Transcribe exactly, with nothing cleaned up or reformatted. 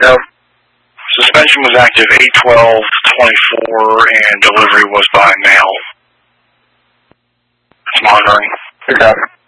No. Suspension was active eight twelve twenty-four, and delivery was by mail. It's monitoring. Good copy.